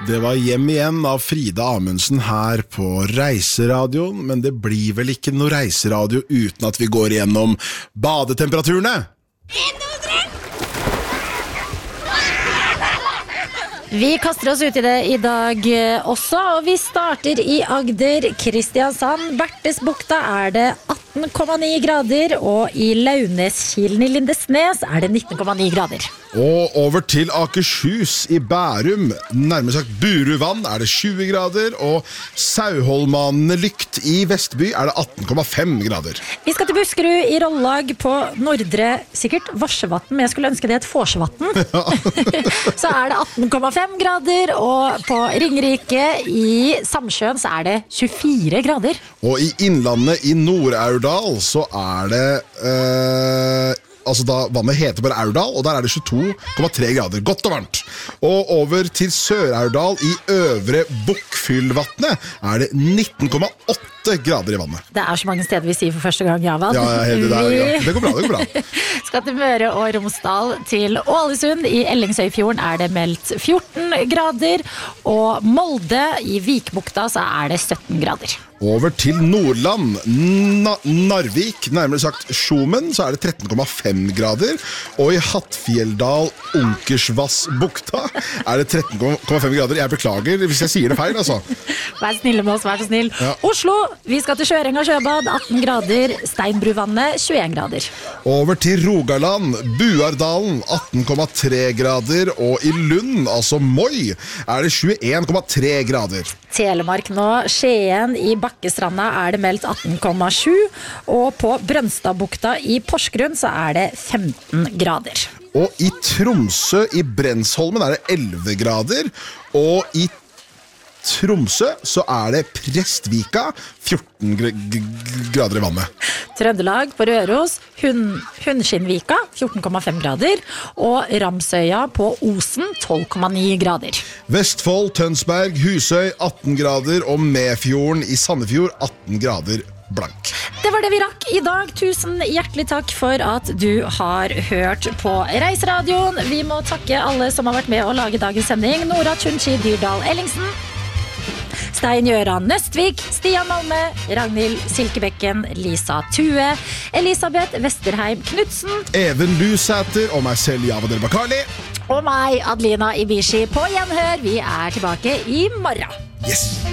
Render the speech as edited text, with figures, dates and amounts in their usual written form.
Det var hjem igjen av Frida Amundsen her på Reiseradioen, men det blir vel ikke noe reiseradio uten at vi går gjennom badetemperaturene? Vi kaster oss ut i det i dag også, og vi starter i Agder, Kristiansand. Bertesbukta det 18,9 grader, og i Launeskilen i Lindesnes det 19,9 grader. Og over til Akershus i Bærum, nærmere sagt Buruvann, det 20 grader, og Sauholmanene Lykt i Vestby det 18,5 grader. Vi skal til Buskerud i Rollag på Nordre, sikkert Varsjevatn, men jeg skulle ønske det et Forsjevatn. Ja. Så det 18,5 grader, og på Ringerike i Samsjøen så det 24 grader. Og i innlandet i Nord-Aurdal så det... Altså da vannet heter bare Aurdal, og der det 22,3 grader. Godt og varmt. Og over til Sør-Aurdal i Øvre Bukkfyllvatnet det 19,8 grader i vannet. Det så mange steder vi sier for første gang, Javad. Ja, det går bra. Skal til Møre og Romsdal til Ålesund. I Ellingsøyfjorden det meldt 14 grader, og Molde i Vikbukta så det 17 grader. Over til Nordland, Narvik, nærmere sagt Skjomen, så det 13,5 grader, og i Hattfjelldal, Unkersvassbukta det 13,5 grader. Jeg beklager hvis jeg sier det feil, altså. Vær snille med oss, vær så snill. Ja. Oslo, vi skal til Sjørenga sjøbad, 18 grader, Steinbruvannet, 21 grader. Over til Rogaland, Buardalen, 18,3 grader, og i Lund, altså Moi, det 21,3 grader. Telemark nå, Skien i Bakkestranda det meldt 18,7, og på Brønstadbukta i Porsgrunn så det 15 grader. Og i Tromsø i Brensholmen det 11 grader, og i Tromsø så det Prestvika 14 grader i vannet. Trøndelag på Røros, Hundskinnvika 14,5 grader, og Ramsøya på Osen 12,9 grader. Vestfold, Tønsberg, Husøy 18 grader, og Mefjorden i Sandefjord 18 grader blank. Det var det vi rakk i dag. Tusen hjertelig takk for at du har hørt på Reiseradioen. Vi må takke alle som har vært med å lage dagens sending. Nora Tjunchi Dyrdal Ellingsen, Stein Gjøran Nøstvik, Stian Malme, Ragnhild Silkebekken, Lisa Tue, Elisabeth Vesterheim Knudsen, Even Lusæter og meg selv, Javad El-Bakali. Og meg, Adelina Ibishi, på gjenhør. Vi tilbake i morgen. Yes!